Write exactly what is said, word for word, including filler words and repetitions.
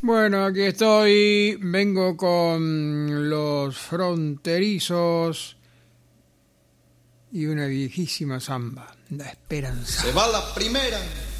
Bueno, aquí estoy, vengo con Los Fronterizos y una viejísima samba, La Esperanza. Se va la primera.